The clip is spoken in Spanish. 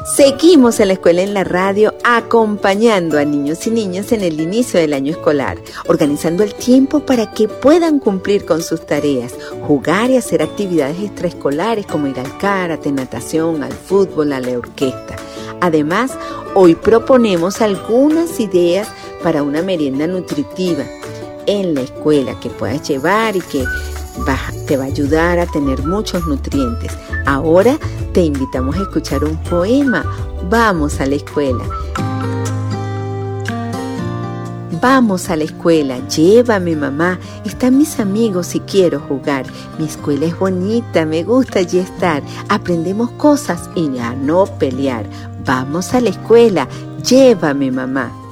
Seguimos en la escuela en la radio acompañando a niños y niñas en el inicio del año escolar, organizando el tiempo para que puedan cumplir con sus tareas, jugar y hacer actividades extraescolares como ir al karate, natación, al fútbol, a la orquesta. Además, hoy proponemos algunas ideas para una merienda nutritiva en la escuela que puedas llevar y que te va a ayudar a tener muchos nutrientes. Ahora te invitamos a escuchar un poema. Vamos a la escuela. Vamos a la escuela, llévame mamá, están mis amigos y quiero jugar. Mi escuela es bonita, me gusta allí estar. Aprendemos cosas y a no pelear. Vamos a la escuela, llévame mamá.